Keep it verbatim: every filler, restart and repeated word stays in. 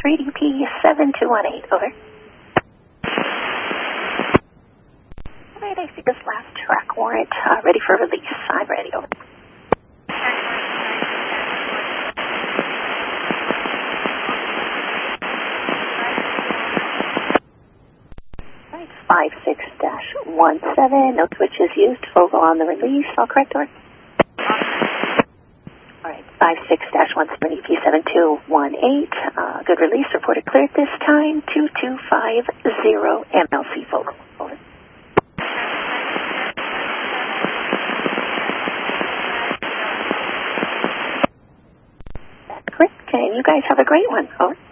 three D P seven two one eight, over. All right, I see this last track warrant uh, ready for release. I'm ready, over. five six dash one seven, no switches used, Fogle on the release, all correct, over? All right, five six dash one seven E P seven two one eight, uh, good release, reported clear at this time, two two five zero M L C Fogle, over. That's correct, and you guys have a great one, over.